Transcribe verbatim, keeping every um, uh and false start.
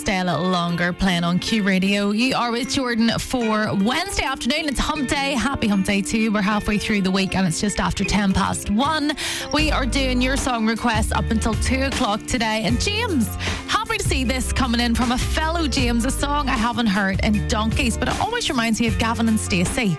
Stay a little longer playing on Q Radio. You are with Jordan for Wednesday afternoon. It's hump day. Happy hump day too. We're halfway through the week and it's just after ten past one. We are doing your song requests up until two o'clock today. And James, happy to see this coming in from a fellow James, a song I haven't heard in donkeys, but it always reminds me of Gavin and Stacey.